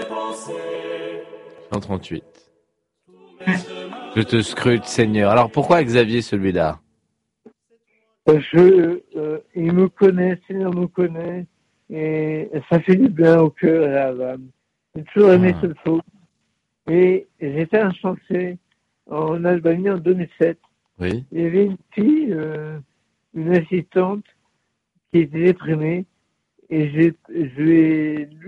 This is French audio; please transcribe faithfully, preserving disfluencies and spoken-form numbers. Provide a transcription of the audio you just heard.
cent trente-huit. Je te scrute, Seigneur. Alors pourquoi Xavier celui-là? Parce que euh, il me connaît, le Seigneur me connaît, et ça fait du bien au cœur et à l'âme. J'ai toujours aimé Ah. ce psaume. Et j'étais un chantier en Albanie en deux mille sept. Oui. Il y avait une fille, euh, une assistante, qui était déprimée, et j'ai, je lui ai